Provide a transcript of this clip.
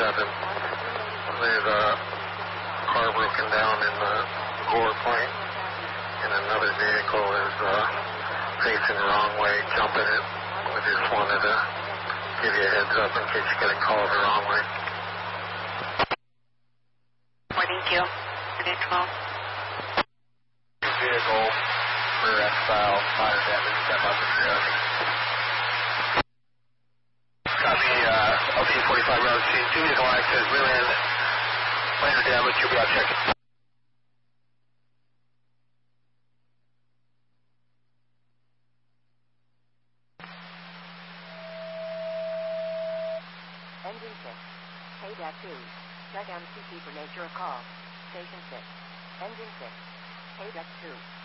There's a car broken down in the Gore Point, and another vehicle is facing the wrong way, jumping it. We just wanted to give you a heads up in case you get a call the wrong way. Thank you. 12. Vehicle, rear end style, minor damage, step up and rear. Copy, LT-45 round C, 2 vehicle access, rear end, minor damage, you'll be out checking. Engine 6, KDAC 2, check MCP for nature of call. Station 6, Engine 6, KDAC 2.